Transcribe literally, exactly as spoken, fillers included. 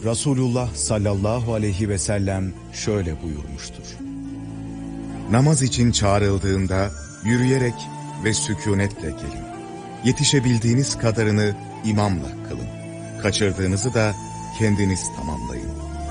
Resulullah sallallahu aleyhi ve sellem şöyle buyurmuştur: Namaz için çağrıldığında yürüyerek ve sükûnetle gelin. Yetişebildiğiniz kadarını imamla kılın. Kaçırdığınızı da kendiniz tamamlayın.